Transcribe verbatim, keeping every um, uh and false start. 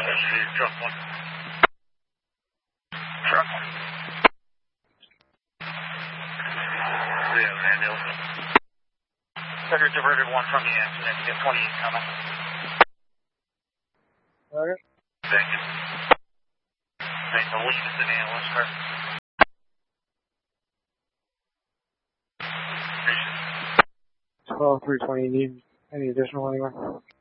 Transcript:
Truck one. Truck one. Yeah, man, Nelson. Better diverted one from the accident. Get twenty-eight coming. Alright. Thank you. Thank the lead is an analyst, sir. twelve three twenty, need any additional anywhere?